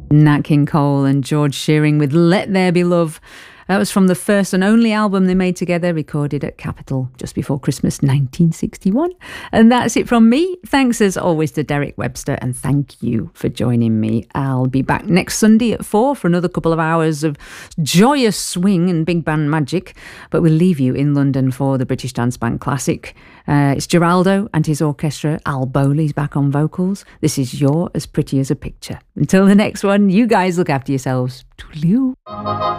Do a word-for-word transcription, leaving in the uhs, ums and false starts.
Nat King Cole and George Shearing with Let There Be Love. That was from the first and only album they made together, recorded at Capitol just before Christmas nineteen sixty-one. And that's it from me. Thanks as always to Derek Webster, and thank you for joining me. I'll be back next Sunday at four for another couple of hours of joyous swing and big band magic. But we'll leave you in London for the British Dance Band Classic. Uh, it's Geraldo and his orchestra. Al Bowley's back on vocals. This is You're As Pretty As a Picture. Until the next one, you guys look after yourselves. Toodaloo.